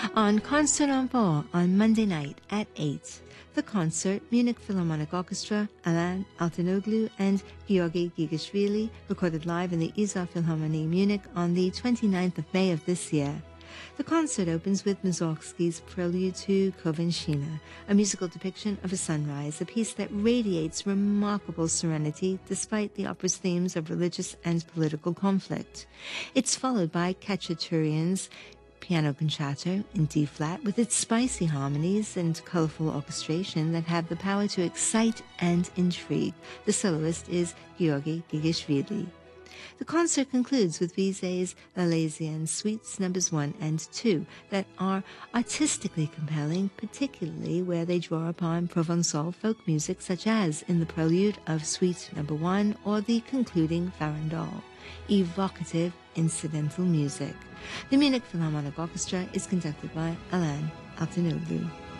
On Concert en Four on Monday night at 8, the concert, Munich Philharmonic Orchestra, Alain Altinoglu and Georgi Gigashvili, recorded live in the Isar Philharmonie Munich on the 29th of May of this year. The concert opens with Mussorgsky's Prelude to Kovenshina, a musical depiction of a sunrise, a piece that radiates remarkable serenity despite the opera's themes of religious and political conflict. It's followed by Khachaturian's Piano Concerto in D-flat with its spicy harmonies and colorful orchestration that have the power to excite and intrigue. The soloist is Georgi Gigashvili. The concert concludes with Bizet's Milesian Suites Numbers 1 and 2 that are artistically compelling, particularly where they draw upon Provençal folk music such as in the prelude of Suite Number 1 or the concluding Farandole. Evocative incidental music. The Munich Philharmonic Orchestra is conducted by Alain Altinoglu.